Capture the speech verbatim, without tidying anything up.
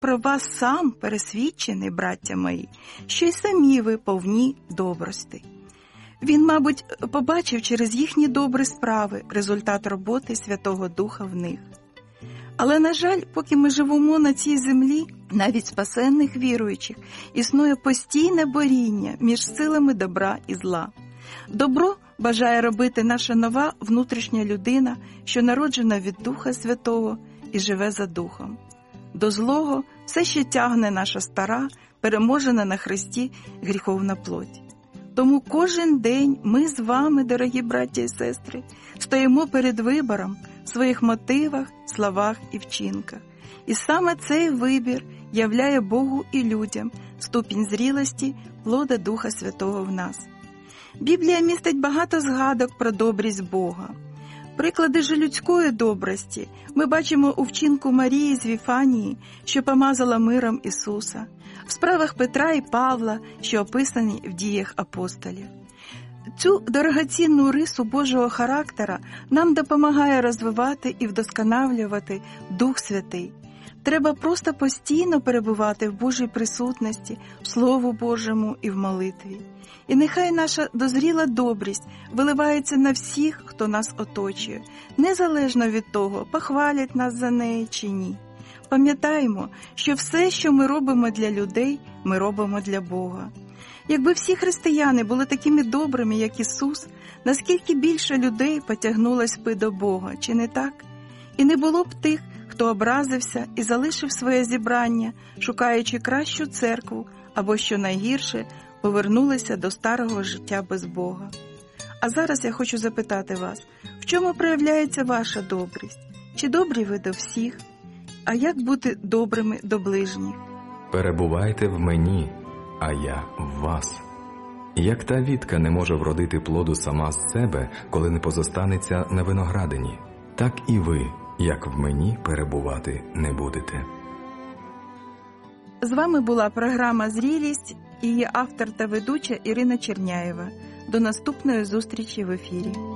про вас сам пересвідчений, браття мої, що й самі ви повні добрости. Він, мабуть, побачив через їхні добрі справи результат роботи Святого Духа в них. Але, на жаль, поки ми живемо на цій землі, навіть спасенних віруючих, існує постійне боріння між силами добра і зла. Добро бажає робити наша нова внутрішня людина, що народжена від Духа Святого і живе за Духом. До злого все ще тягне наша стара, переможена на Христі гріховна плоть. Тому кожен день ми з вами, дорогі браття і сестри, стоїмо перед вибором в своїх мотивах, словах і вчинках. І саме цей вибір являє Богу і людям ступінь зрілості плода Духа Святого в нас. Біблія містить багато згадок про добрість Бога. Приклади ж людської добрості ми бачимо у вчинку Марії з Віфанії, що помазала миром Ісуса, в справах Петра і Павла, що описані в діях апостолів. Цю дорогоцінну рису Божого характера нам допомагає розвивати і вдосконалювати Дух Святий. Треба просто постійно перебувати в Божій присутності, в Слову Божому і в молитві. І нехай наша дозріла добрість виливається на всіх, хто нас оточує, незалежно від того, похвалять нас за неї чи ні. Пам'ятаємо, що все, що ми робимо для людей, ми робимо для Бога. Якби всі християни були такими добрими, як Ісус, наскільки більше людей потягнулось би до Бога, чи не так? І не було б тих, хто образився і залишив своє зібрання, шукаючи кращу церкву, або, що найгірше, повернулися до старого життя без Бога. А зараз я хочу запитати вас, в чому проявляється ваша добрість? Чи добрі ви до всіх? А як бути добрими до ближніх? Перебувайте в мені, а я в вас. Як та вітка не може вродити плоду сама з себе, коли не позостанеться на виноградині, так і ви, як в мені, перебувати не будете. З вами була програма «Зрілість» і її автор та ведуча Ірина Черняєва. До наступної зустрічі в ефірі.